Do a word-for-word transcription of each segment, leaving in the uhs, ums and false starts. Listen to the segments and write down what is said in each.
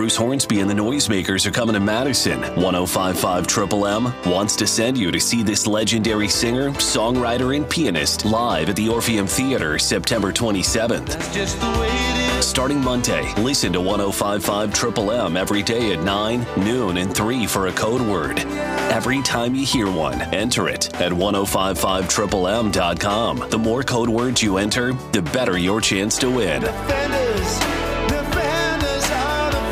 Bruce Hornsby and the Noisemakers are coming to Madison. one oh five point five Triple M wants to send you to see this legendary singer, songwriter, and pianist live at the Orpheum Theater September twenty-seventh. That's just the way it is. Starting Monday, listen to one oh five point five Triple M every day at nine, noon, and three for a code word. Every time you hear one, enter it at ten fifty-five triple m dot com. The more code words you enter, the better your chance to win. Defenders, defenders are the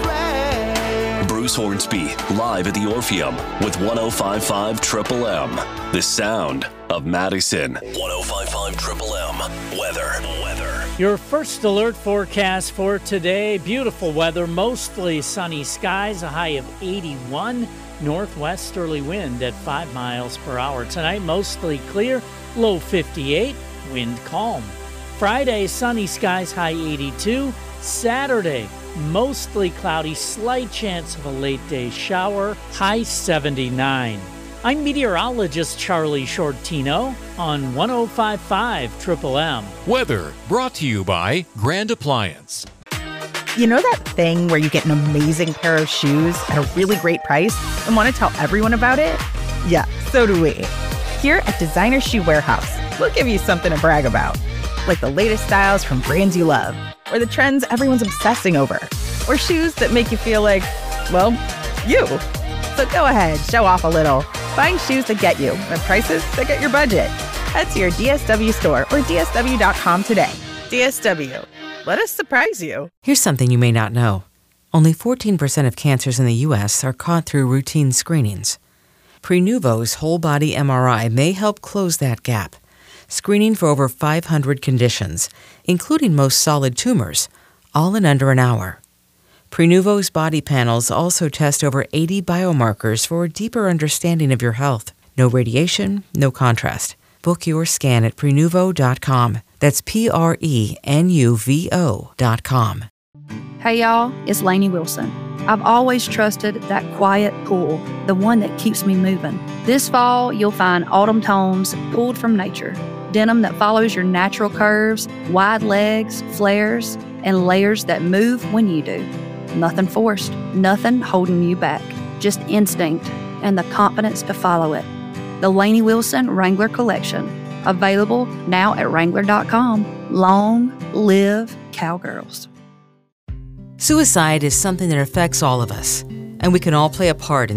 flag. Bruce Hornsby, live at the Orpheum with ten fifty-five Triple M. The sound of Madison. ten fifty-five Triple M. Weather. Weather. Your first alert forecast for today. Beautiful weather, mostly sunny skies, a high of eighty-one. Northwesterly wind at five miles per hour. Tonight, mostly clear, low fifty-eight, wind calm. Friday, sunny skies, high eighty-two. Saturday, mostly cloudy, slight chance of a late day shower, high seventy-nine. I'm meteorologist Charlie Shortino on ten fifty-five Triple M. Weather brought to you by Grand Appliance. You know that thing where you get an amazing pair of shoes at a really great price and want to tell everyone about it? Yeah, so do we. Here at Designer Shoe Warehouse, we'll give you something to brag about. Like the latest styles from brands you love, or the trends everyone's obsessing over, or shoes that make you feel like, well, you. So go ahead, show off a little. Find shoes that get you at prices that get your budget. Head to your D S W store or D S W dot com today. D S W. Let us surprise you. Here's something you may not know. Only fourteen percent of cancers in the U S are caught through routine screenings. Prenuvo's whole-body M R I may help close that gap, screening for over five hundred conditions, including most solid tumors, all in under an hour. Prenuvo's body panels also test over eighty biomarkers for a deeper understanding of your health. No radiation, no contrast. Book your scan at prenuvo dot com. That's P R E N U V O dot com. Hey y'all, it's Lainey Wilson. I've always trusted that quiet pull, the one that keeps me moving. This fall, you'll find autumn tones pulled from nature. Denim that follows your natural curves, wide legs, flares, and layers that move when you do. Nothing forced, nothing holding you back. Just instinct and the confidence to follow it. The Lainey Wilson Wrangler Collection. Available now at wrangler dot com. Long live cowgirls. Suicide is something that affects all of us, and we can all play a part in